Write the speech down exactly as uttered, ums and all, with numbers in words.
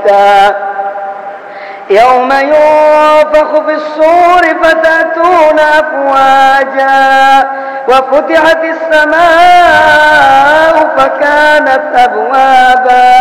يوم ينفخ في الصور فتأتون أفواجا وفتحت السماء فكانت أبوابا